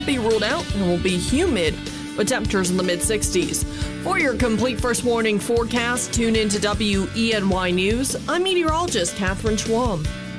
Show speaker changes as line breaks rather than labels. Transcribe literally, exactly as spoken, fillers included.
be ruled out and will be humid with temperatures in the mid sixties. For your complete first warning forecast, tune in to W E N Y News. I'm meteorologist Catherine Schwam.